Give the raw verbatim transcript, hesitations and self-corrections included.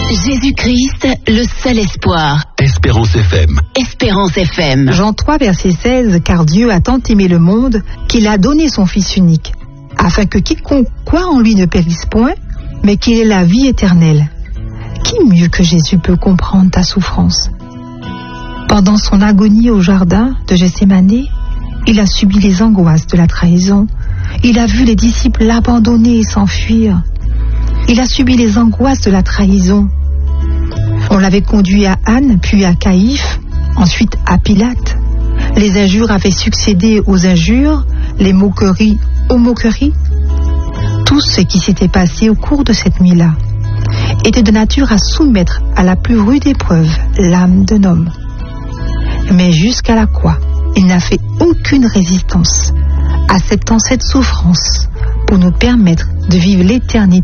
Jésus-Christ, le seul espoir. Espérance F M. Espérance F M. Jean trois, verset seize, car Dieu a tant aimé le monde qu'il a donné son Fils unique, afin que quiconque croit en lui ne périsse point, mais qu'il ait la vie éternelle. Qui mieux que Jésus peut comprendre ta souffrance? Pendant son agonie au jardin de Gethsémani, il a subi les angoisses de la trahison. Il a vu les disciples l'abandonner et s'enfuir. Il a subi les angoisses de la trahison. On l'avait conduit à Anne, puis à Caïphe, ensuite à Pilate. Les injures avaient succédé aux injures, les moqueries aux moqueries. Tout ce qui s'était passé au cours de cette nuit-là était de nature à soumettre à la plus rude épreuve l'âme d'un homme. Mais jusqu'à la croix, il n'a fait aucune résistance, acceptant cette souffrance pour nous permettre de vivre l'éternité